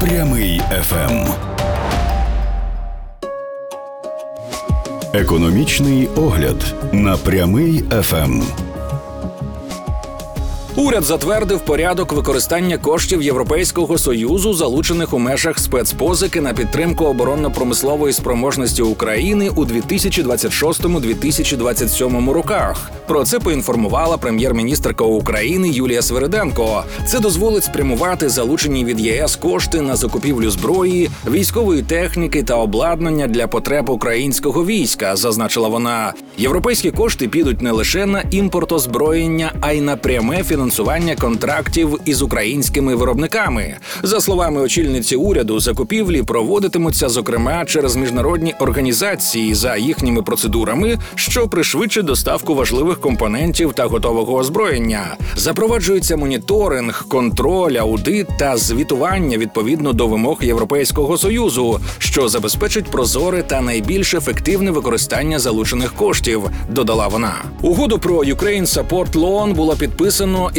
Прямий ФМ. Економічний огляд на Прямий ФМ. Уряд затвердив порядок використання коштів Європейського Союзу, залучених у межах спецпозики на підтримку оборонно-промислової спроможності України у 2026-2027 роках. Про це поінформувала прем'єр-міністерка України Юлія Свириденко. Це дозволить спрямувати залучені від ЄС кошти на закупівлю зброї, військової техніки та обладнання для потреб українського війська, зазначила вона. Європейські кошти підуть не лише на імпорт озброєння, а й на пряме фінансування контрактів із українськими виробниками. За словами очільниці уряду, закупівлі проводитимуться, зокрема, через міжнародні організації за їхніми процедурами, що пришвидшить доставку важливих компонентів та готового озброєння. Запроваджується моніторинг, контроль, аудит та звітування відповідно до вимог Європейського Союзу, що забезпечить прозоре та найбільш ефективне використання залучених коштів, додала вона. Угоду про Ukraine Support Loan було підписано